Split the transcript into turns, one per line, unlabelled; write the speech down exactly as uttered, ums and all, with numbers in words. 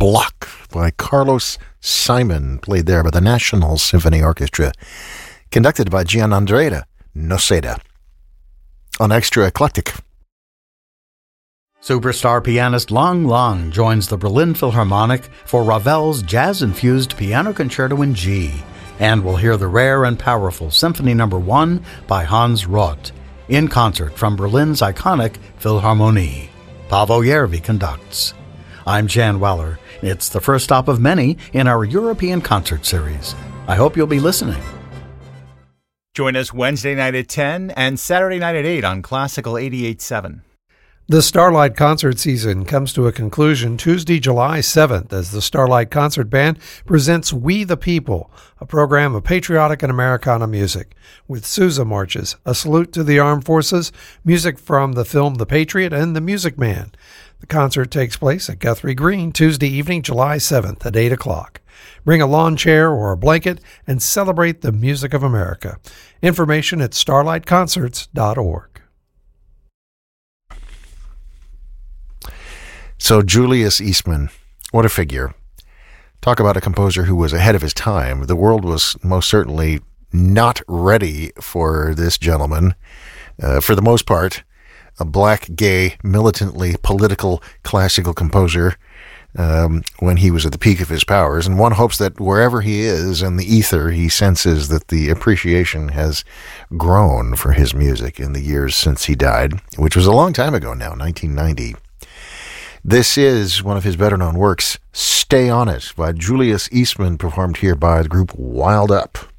Block by Carlos Simon, played there by the National Symphony Orchestra, conducted by Gianandrea Noseda. On Extra Eclectic.
Superstar pianist Lang Lang joins the Berlin Philharmonic for Ravel's jazz-infused Piano Concerto in G, and we'll hear the rare and powerful Symphony Number One by Hans Roth, in concert from Berlin's iconic Philharmonie. Paavo Järvi conducts. I'm Jan Weller. It's the first stop of many in our European concert series. I hope you'll be listening.
Join us Wednesday night at ten and Saturday night at eight on Classical eighty-eight point seven.
The Starlight concert season comes to a conclusion Tuesday, July seventh, as the Starlight Concert Band presents We the People, a program of patriotic and Americana music, with Sousa marches, a salute to the armed forces, music from the film The Patriot, and The Music Man. The concert takes place at Guthrie Green Tuesday evening, July seventh at eight o'clock. Bring a lawn chair or a blanket and celebrate the music of America. Information at starlight concerts dot org.
So Julius Eastman, what a figure. Talk about a composer who was ahead of his time. The world was most certainly not ready for this gentleman. Uh, for the most part, a black, gay, militantly political classical composer um, when he was at the peak of his powers. And one hopes that wherever he is in the ether, he senses that the appreciation has grown for his music in the years since he died, which was a long time ago now, nineteen ninety. This is one of his better-known works, Stay On It, by Julius Eastman, performed here by the group Wild Up.